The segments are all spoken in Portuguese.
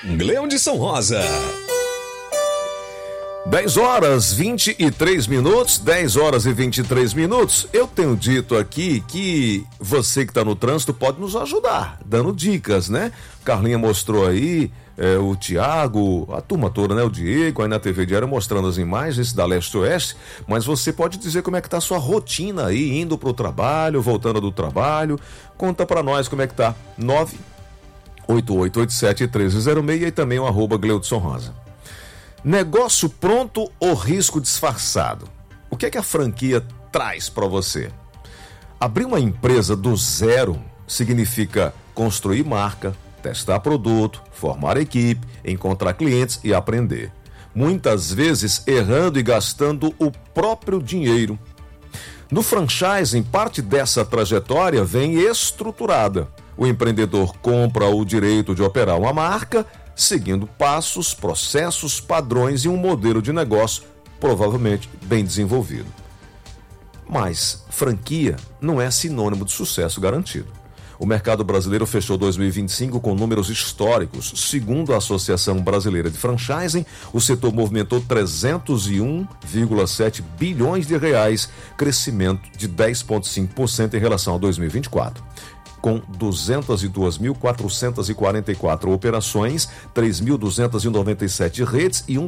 Gleudson Rosa. 10 horas 23 minutos, 10 horas e 23 minutos. Eu tenho dito aqui que você que está no trânsito pode nos ajudar, dando dicas, né? Carlinha mostrou aí, o Tiago, a turma toda, né? O Diego, aí na TV Diário mostrando as imagens da Leste-Oeste, mas você pode dizer como é que tá a sua rotina aí, indo pro trabalho, voltando do trabalho. Conta pra nós como é que tá. 98887-1306 e também o @Gleudson Rosa. Negócio pronto ou risco disfarçado? O que é que a franquia traz para você? Abrir uma empresa do zero significa construir marca, testar produto, formar equipe, encontrar clientes e aprender. Muitas vezes errando e gastando o próprio dinheiro. No franchising, parte dessa trajetória vem estruturada. O empreendedor compra o direito de operar uma marca, seguindo passos, processos, padrões e um modelo de negócio provavelmente bem desenvolvido. Mas franquia não é sinônimo de sucesso garantido. O mercado brasileiro fechou 2025 com números históricos. Segundo a Associação Brasileira de Franchising, o setor movimentou 301,7 bilhões de reais, crescimento de 10,5% em relação a 2024. Com 202.444 operações, 3.297 redes e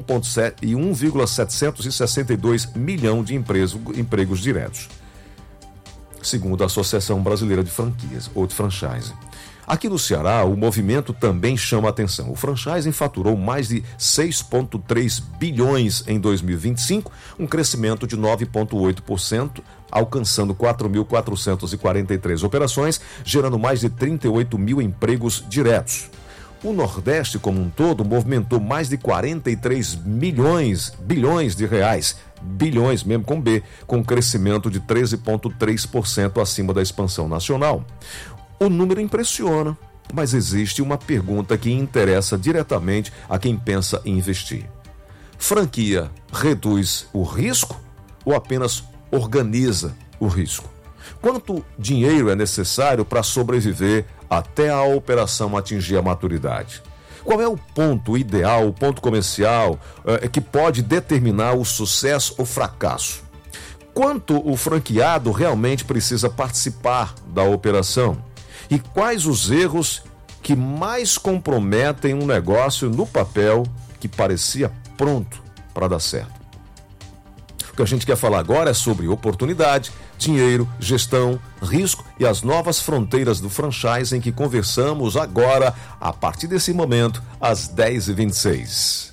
1,762 milhão de empregos diretos, segundo a Associação Brasileira de Franquias, ou de Franchising. Aqui no Ceará, o movimento também chama a atenção. O franchising faturou mais de 6,3 bilhões em 2025, um crescimento de 9,8%, alcançando 4.443 operações, gerando mais de 38 mil empregos diretos. O Nordeste, como um todo, movimentou mais de 43 bilhões de reais, bilhões mesmo com B, com crescimento de 13,3% acima da expansão nacional. O número impressiona, mas existe uma pergunta que interessa diretamente a quem pensa em investir. Franquia reduz o risco ou apenas organiza o risco? Quanto dinheiro é necessário para sobreviver até a operação atingir a maturidade? Qual é o ponto ideal, o ponto comercial que pode determinar o sucesso ou fracasso? Quanto o franqueado realmente precisa participar da operação? E quais os erros que mais comprometem um negócio no papel que parecia pronto para dar certo? O que a gente quer falar agora é sobre oportunidade, dinheiro, gestão, risco e as novas fronteiras do franchising que conversamos agora, a partir desse momento, às 10h26.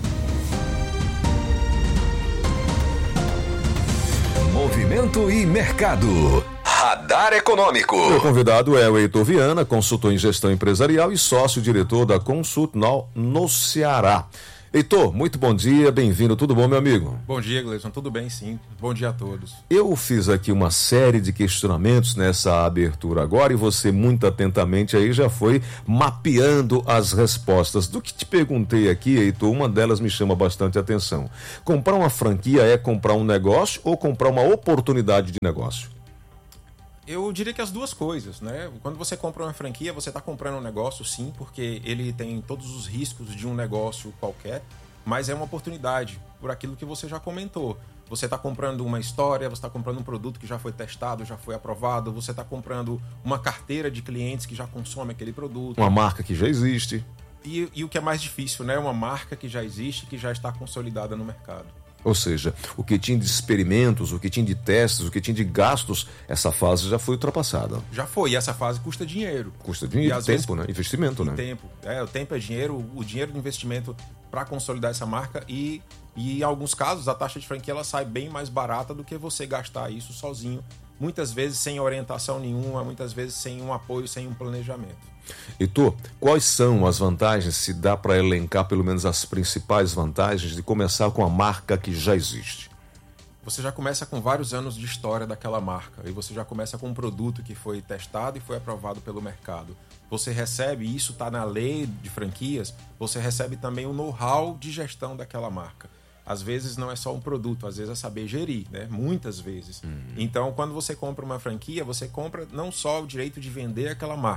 Movimento e mercado. Radar Econômico. O convidado é o Heitor Viana, consultor em gestão empresarial e sócio-diretor da Consultnol no Ceará. Heitor, muito bom dia, bem-vindo, tudo bom, meu amigo? Bom dia, Gleudson, tudo bem, sim. Bom dia a todos. Eu fiz aqui uma série de questionamentos nessa abertura agora e você muito atentamente aí já foi mapeando as respostas. Do que te perguntei aqui, Heitor, uma delas me chama bastante atenção. Comprar uma franquia é comprar um negócio ou comprar uma oportunidade de negócio? Eu diria que as duas coisas, né? Quando você compra uma franquia, você está comprando um negócio, sim, porque ele tem todos os riscos de um negócio qualquer, mas é uma oportunidade, por aquilo que você já comentou. Você está comprando uma história, você está comprando um produto que já foi testado, já foi aprovado, você está comprando uma carteira de clientes que já consome aquele produto. Uma marca que já existe. E o que é mais difícil, né? Uma marca que já existe, que já está consolidada no mercado. Ou seja, o que tinha de experimentos, o que tinha de testes, o que tinha de gastos, essa fase já foi ultrapassada. Já foi, e essa fase custa dinheiro. Custa dinheiro, tempo, né? Investimento, né? Tempo. O tempo é dinheiro, o dinheiro do investimento para consolidar essa marca e em alguns casos a taxa de franquia ela sai bem mais barata do que você gastar isso sozinho, muitas vezes sem orientação nenhuma, muitas vezes sem um apoio, sem um planejamento. Heitor, quais são as vantagens, se dá para elencar pelo menos as principais vantagens de começar com a marca que já existe? Você já começa com vários anos de história daquela marca e você já começa com um produto que foi testado e foi aprovado pelo mercado. Você recebe, e isso está na lei de franquias, você recebe também o know-how de gestão daquela marca. Às vezes não é só um produto, às vezes é saber gerir, né? Muitas vezes. Então, quando você compra uma franquia, você compra não só o direito de vender aquela marca,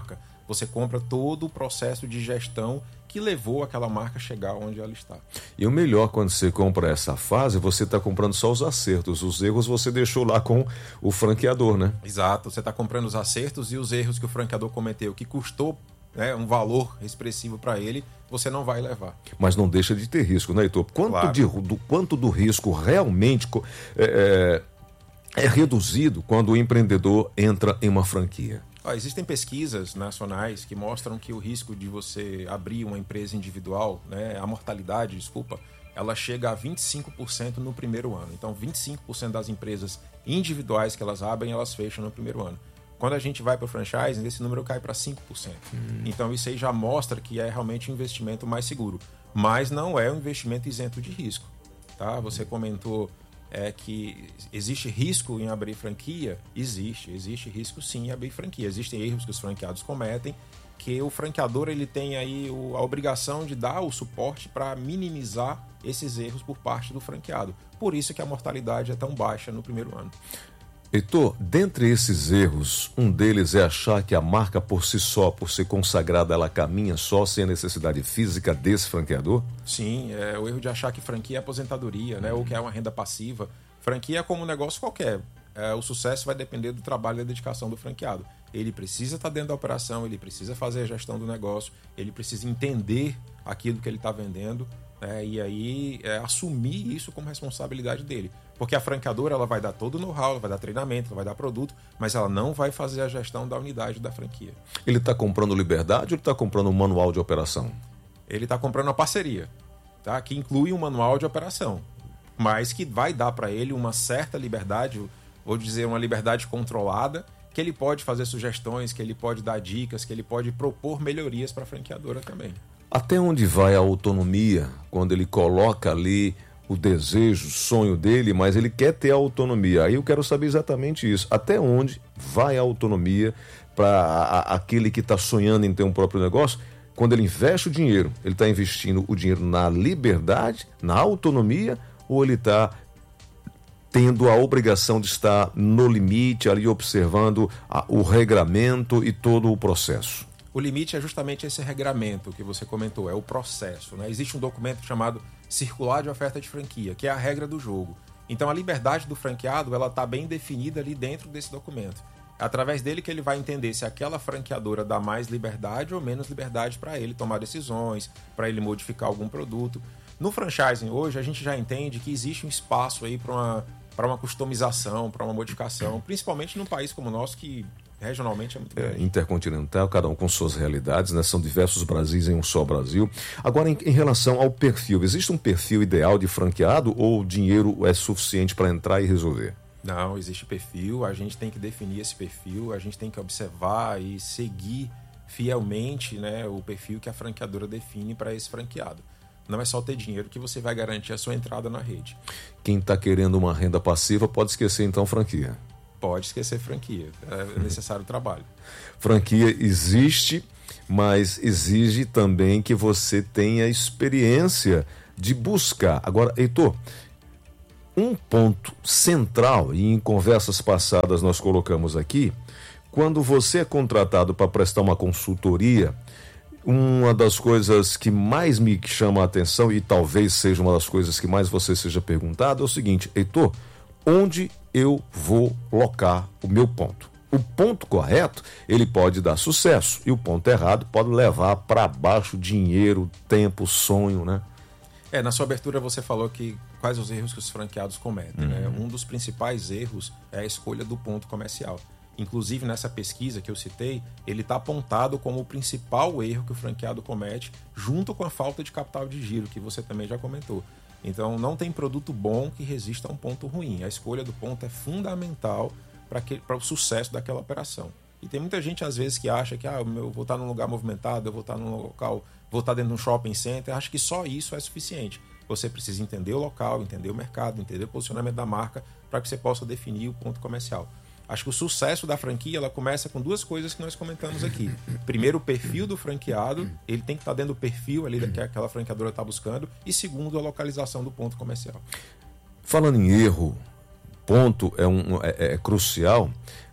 Você compra todo o processo de gestão que levou aquela marca a chegar onde ela está. E o melhor, quando você compra essa fase, você está comprando só os acertos. Os erros você deixou lá com o franqueador, né? Exato, você está comprando os acertos e os erros que o franqueador cometeu, que custou, né, um valor expressivo para ele, você não vai levar. Mas não deixa de ter risco, né, Heitor? Quanto do risco realmente é reduzido quando o empreendedor entra em uma franquia? Existem pesquisas nacionais que mostram que o risco de você abrir uma empresa individual, né, a mortalidade, ela chega a 25% no primeiro ano. Então, 25% das empresas individuais que elas abrem, elas fecham no primeiro ano. Quando a gente vai para o franchising, esse número cai para 5%. Então, isso aí já mostra que é realmente um investimento mais seguro. Mas não é um investimento isento de risco. Tá? Você comentou que existe risco em abrir franquia? Existe risco sim em abrir franquia. Existem erros que os franqueados cometem, que o franqueador ele tem aí a obrigação de dar o suporte para minimizar esses erros por parte do franqueado. Por isso que a mortalidade é tão baixa no primeiro ano. Heitor, dentre esses erros, um deles é achar que a marca por si só, por ser consagrada, ela caminha só sem a necessidade física desse franqueador? Sim, é o erro de achar que franquia é aposentadoria, né, ou que é uma renda passiva. Franquia é como um negócio qualquer. O sucesso vai depender do trabalho e da dedicação do franqueado. Ele precisa estar dentro da operação, ele precisa fazer a gestão do negócio, ele precisa entender aquilo que ele está vendendo, e aí assumir isso como responsabilidade dele. Porque a franqueadora ela vai dar todo o know-how, ela vai dar treinamento, ela vai dar produto, mas ela não vai fazer a gestão da unidade da franquia. Ele está comprando liberdade ou ele está comprando um manual de operação? Ele está comprando uma parceria, tá? Que inclui um manual de operação, mas que vai dar para ele uma certa liberdade, vou dizer uma liberdade controlada, que ele pode fazer sugestões, que ele pode dar dicas, que ele pode propor melhorias para a franqueadora também. Até onde vai a autonomia quando ele coloca ali o desejo, o sonho dele, mas ele quer ter a autonomia? Aí eu quero saber exatamente isso. Até onde vai a autonomia para aquele que está sonhando em ter um próprio negócio? Quando ele investe o dinheiro, ele está investindo o dinheiro na liberdade, na autonomia, ou ele está tendo a obrigação de estar no limite, ali observando o regramento e todo o processo? O limite é justamente esse regramento que você comentou, é o processo, né? Existe um documento chamado Circular de Oferta de Franquia, que é a regra do jogo. Então a liberdade do franqueado ela está bem definida ali dentro desse documento. É através dele que ele vai entender se aquela franqueadora dá mais liberdade ou menos liberdade para ele tomar decisões, para ele modificar algum produto. No franchising hoje a gente já entende que existe um espaço aí para uma customização, para uma modificação, principalmente num país como o nosso que regionalmente é muito grande. Intercontinental, cada um com suas realidades, né? São diversos Brasis em um só Brasil. Agora, em relação ao perfil, existe um perfil ideal de franqueado ou o dinheiro é suficiente para entrar e resolver? Não, existe perfil, a gente tem que definir esse perfil, a gente tem que observar e seguir fielmente, né, o perfil que a franqueadora define para esse franqueado. Não é só ter dinheiro que você vai garantir a sua entrada na rede. Quem está querendo uma renda passiva pode esquecer então franquia. Pode esquecer franquia, é necessário trabalho. Franquia existe, mas exige também que você tenha experiência de buscar. Agora, Heitor, um ponto central, e em conversas passadas nós colocamos aqui, quando você é contratado para prestar uma consultoria, uma das coisas que mais me chama a atenção, e talvez seja uma das coisas que mais você seja perguntado, é o seguinte: Heitor, onde eu vou locar o meu ponto? O ponto correto, ele pode dar sucesso, e o ponto errado pode levar para baixo dinheiro, tempo, sonho, né? Na sua abertura você falou que quais os erros que os franqueados cometem, né? Um dos principais erros é a escolha do ponto comercial. Inclusive, nessa pesquisa que eu citei, ele está apontado como o principal erro que o franqueado comete, junto com a falta de capital de giro, que você também já comentou. Então, não tem produto bom que resista a um ponto ruim. A escolha do ponto é fundamental para o sucesso daquela operação. E tem muita gente, às vezes, que acha que eu vou estar num lugar movimentado, eu vou estar num local, vou estar dentro de um shopping center, acha que só isso é suficiente. Você precisa entender o local, entender o mercado, entender o posicionamento da marca, para que você possa definir o ponto comercial. Acho que o sucesso da franquia ela começa com duas coisas que nós comentamos aqui. Primeiro, o perfil do franqueado, ele tem que estar dentro do perfil ali que aquela franqueadora está buscando. E segundo, a localização do ponto comercial. Falando em erro, ponto é crucial.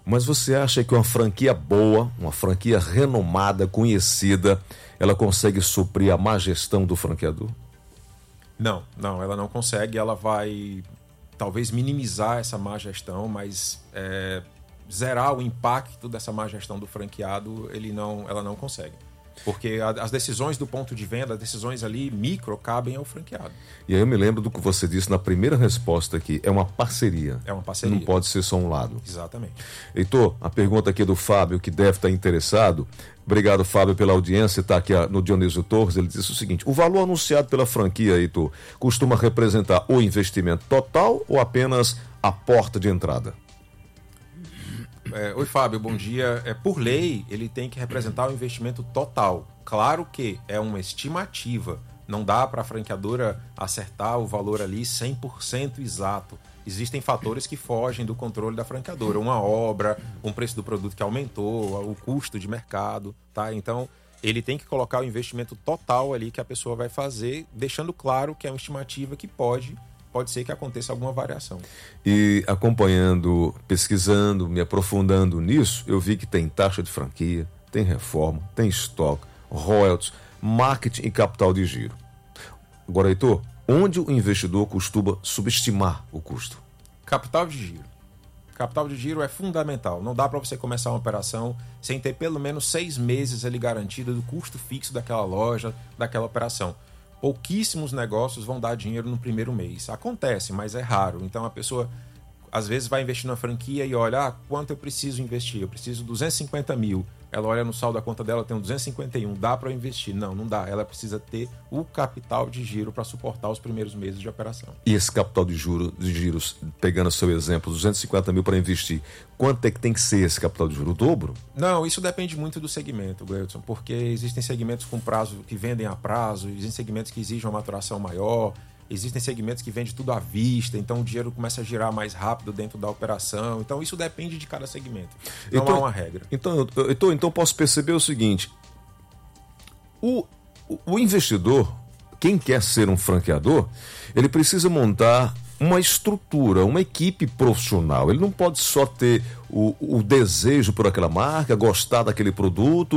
Mas você acha que uma franquia boa, uma franquia renomada, conhecida, ela consegue suprir a má gestão do franqueador? Não, ela não consegue. Ela vai talvez minimizar essa má gestão, mas zerar o impacto dessa má gestão do franqueado, ela não consegue. Porque as decisões do ponto de venda, as decisões ali micro, cabem ao franqueado. E aí eu me lembro do que você disse na primeira resposta aqui, é uma parceria. É uma parceria. Não pode ser só um lado. Exatamente. Heitor, a pergunta aqui é do Fábio, que deve estar interessado. Obrigado, Fábio, pela audiência. Está aqui no Dionísio Torres. Ele disse o seguinte: o valor anunciado pela franquia, Heitor, costuma representar o investimento total ou apenas a porta de entrada? Oi, Fábio, bom dia. Por lei, ele tem que representar o investimento total. Claro que é uma estimativa. Não dá para a franqueadora acertar o valor ali 100% exato. Existem fatores que fogem do controle da franqueadora. Uma obra, um preço do produto que aumentou, o custo de mercado, tá? Então, ele tem que colocar o investimento total ali que a pessoa vai fazer, deixando claro que é uma estimativa que pode ser que aconteça alguma variação. E acompanhando, pesquisando, me aprofundando nisso, eu vi que tem taxa de franquia, tem reforma, tem estoque, royalties, marketing e capital de giro. Agora, Heitor, onde o investidor costuma subestimar o custo? Capital de giro. Capital de giro é fundamental. Não dá para você começar uma operação sem ter pelo menos 6 meses ali garantido do custo fixo daquela loja, daquela operação. Pouquíssimos negócios vão dar dinheiro no primeiro mês. Acontece, mas é raro. Então a pessoa às vezes vai investir na franquia e olha, quanto eu preciso investir? Eu preciso 250 mil. Ela olha no saldo da conta dela, tem 251. Dá para eu investir? Não dá. Ela precisa ter o capital de giro para suportar os primeiros meses de operação. E esse capital de giros, pegando o seu exemplo, 250 mil para investir, quanto é que tem que ser esse capital de giro? O dobro? Não, isso depende muito do segmento, Gleudson, porque existem segmentos com prazo que vendem a prazo, existem segmentos que exigem uma maturação maior, existem segmentos que vendem tudo à vista, então o dinheiro começa a girar mais rápido dentro da operação. Então isso depende de cada segmento. Não há uma regra. Então posso perceber o seguinte: o investidor, quem quer ser um franqueador, ele precisa montar uma estrutura, uma equipe profissional. Ele não pode só ter o desejo por aquela marca, gostar daquele produto,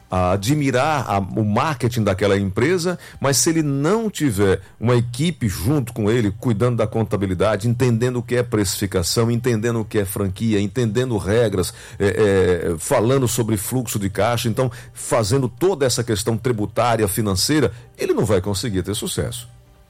admirar o marketing daquela empresa, mas se ele não tiver uma equipe junto com ele, cuidando da contabilidade, entendendo o que é precificação, entendendo o que é franquia, entendendo regras, falando sobre fluxo de caixa, então fazendo toda essa questão tributária, financeira, ele não vai conseguir ter sucesso.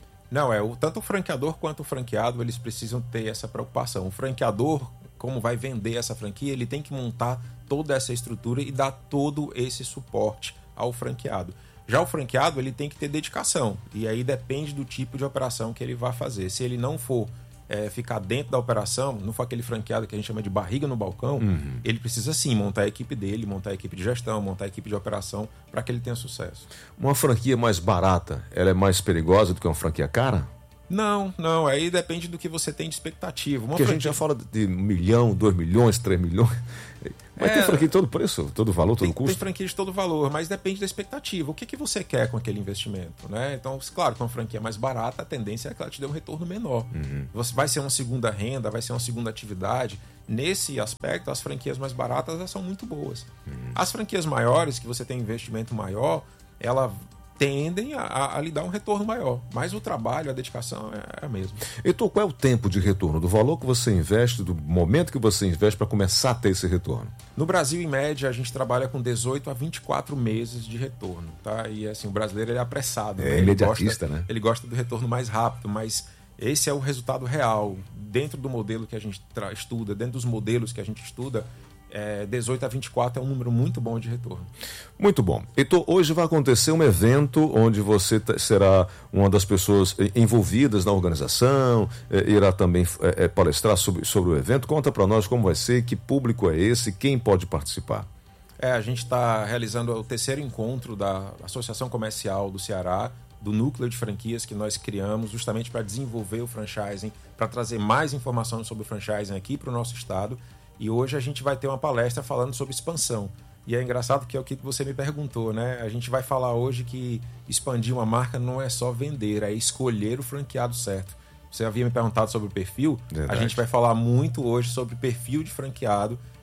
Não, tanto o franqueador quanto o franqueado, eles precisam ter essa preocupação. O franqueador, como vai vender essa franquia, ele tem que montar toda essa estrutura e dar todo esse suporte ao franqueado. Já o franqueado, ele tem que ter dedicação, e aí depende do tipo de operação que ele vai fazer. Se ele não for ficar dentro da operação, não for aquele franqueado que a gente chama de barriga no balcão, ele precisa sim montar a equipe dele, montar a equipe de gestão, montar a equipe de operação para que ele tenha sucesso. Uma franquia mais barata, ela é mais perigosa do que uma franquia cara? Não, aí depende do que você tem de expectativa. Porque a gente já fala de 1 milhão, 2 milhões, 3 milhões. Mas tem franquia de todo preço, todo valor, todo custo? Tem franquia de todo valor, mas depende da expectativa. O que você quer com aquele investimento, né? Então, claro, com uma franquia mais barata, a tendência é que ela te dê um retorno menor. Você vai ser uma segunda renda, vai ser uma segunda atividade. Nesse aspecto, as franquias mais baratas elas são muito boas. As franquias maiores, que você tem investimento maior, ela tendem a lhe dar um retorno maior, mas o trabalho, a dedicação é a mesma. Então, qual é o tempo de retorno, do valor que você investe, do momento que você investe para começar a ter esse retorno? No Brasil, em média, a gente trabalha com 18 a 24 meses de retorno, tá? E assim, o brasileiro ele é apressado, né? Imediatista, né? Ele gosta do retorno mais rápido, mas esse é o resultado real. Dentro do modelo que a gente estuda, dentro dos modelos que a gente estuda, 18 a 24 é um número muito bom de retorno. Muito bom. Então, hoje vai acontecer um evento onde você será uma das pessoas envolvidas na organização, irá também palestrar sobre o evento. Conta para nós como vai ser, que público é esse, quem pode participar. A gente está realizando o 3º encontro da Associação Comercial do Ceará, do núcleo de franquias que nós criamos justamente para desenvolver o franchising, para trazer mais informação sobre o franchising aqui para o nosso estado. E hoje a gente vai ter uma palestra falando sobre expansão. E é engraçado que é o que você me perguntou, né? A gente vai falar hoje que expandir uma marca não é só vender, é escolher o franqueado certo. Você havia me perguntado sobre o perfil. Verdade. A gente vai falar muito hoje sobre perfil de franqueado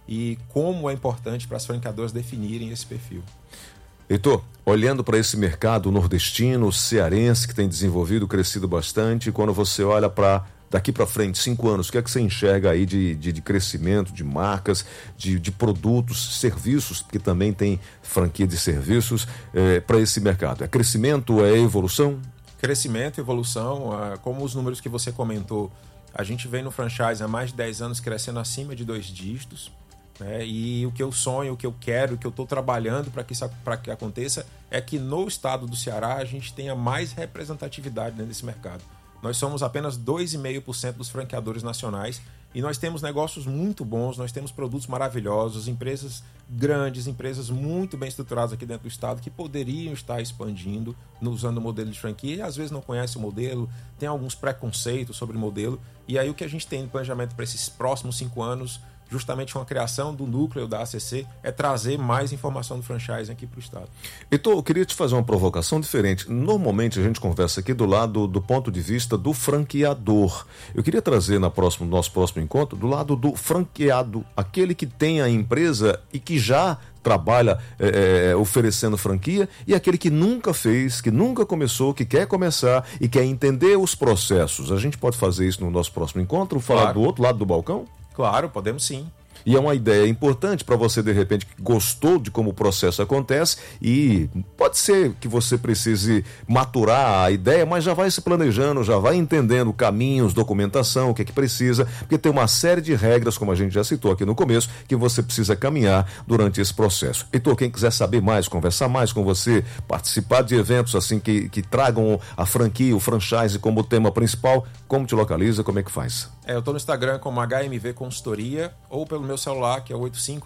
e como é importante para as franqueadoras definirem esse perfil. Heitor, olhando para esse mercado nordestino, cearense, que tem desenvolvido, crescido bastante, quando você olha para daqui para frente, 5 anos, o que é que você enxerga aí de crescimento, de marcas, de produtos, serviços, que também tem franquia de serviços para esse mercado? É crescimento, é evolução? Crescimento, evolução, como os números que você comentou, a gente vem no franchise há mais de 10 anos crescendo acima de 2 dígitos. E o que eu sonho, o que eu quero, o que eu estou trabalhando para que aconteça é que no estado do Ceará a gente tenha mais representatividade dentro desse mercado. Nós somos apenas 2,5% dos franqueadores nacionais e nós temos negócios muito bons, nós temos produtos maravilhosos, empresas grandes, empresas muito bem estruturadas aqui dentro do estado que poderiam estar expandindo usando o modelo de franquia e às vezes não conhece o modelo, tem alguns preconceitos sobre o modelo. E aí o que a gente tem de planejamento para esses próximos 5 anos, justamente com a criação do núcleo da ACC, é trazer mais informação do franchise aqui para o estado. Heitor, eu queria te fazer uma provocação diferente. Normalmente a gente conversa aqui do lado do ponto de vista do franqueador. Eu queria trazer no nosso próximo encontro do lado do franqueado, aquele que tem a empresa e que já trabalha oferecendo franquia, e aquele que nunca fez, que nunca começou, que quer começar e quer entender os processos. A gente pode fazer isso no nosso próximo encontro, falar do outro lado do balcão? Claro, podemos sim. E é uma ideia importante para você, de repente, que gostou de como o processo acontece, e pode ser que você precise maturar a ideia, mas já vai se planejando, já vai entendendo caminhos, documentação, o que é que precisa, porque tem uma série de regras, como a gente já citou aqui no começo, que você precisa caminhar durante esse processo. Heitor, quem quiser saber mais, conversar mais com você, participar de eventos assim que tragam a franquia, o franchise como tema principal, como te localiza, como é que faz? Eu estou no Instagram como HMV Consultoria ou pelo meu celular, que é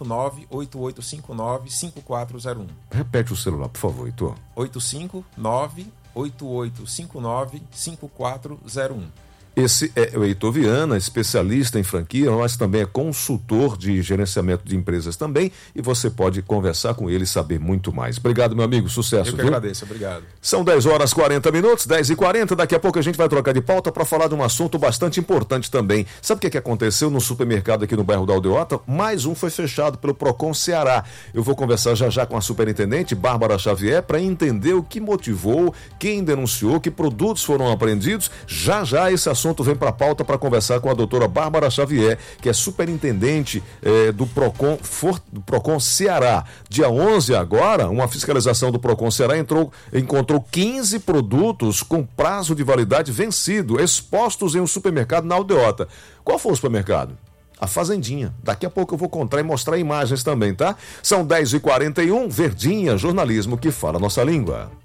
859-8859-5401. Repete o celular, por favor, Heitor. 859-8859-5401. Esse é o Heitor Viana, especialista em franquia, mas também é consultor de gerenciamento de empresas também, e você pode conversar com ele e saber muito mais. Obrigado, meu amigo, sucesso. Eu que agradeço, obrigado. São 10h40, 10h40, daqui a pouco a gente vai trocar de pauta para falar de um assunto bastante importante também. Sabe o que aconteceu no supermercado aqui no bairro da Aldeota? Mais um foi fechado pelo Procon Ceará. Eu vou conversar já com a superintendente Bárbara Xavier para entender o que motivou, quem denunciou, que produtos foram apreendidos. Já esse assunto vem para a pauta para conversar com a doutora Bárbara Xavier, que é superintendente do Procon Ceará. Dia 11 agora, uma fiscalização do Procon Ceará encontrou 15 produtos com prazo de validade vencido, expostos em um supermercado na Aldeota. Qual foi o supermercado? A Fazendinha. Daqui a pouco eu vou contar e mostrar imagens também, tá? São 10h41, Verdinha, jornalismo que fala a nossa língua.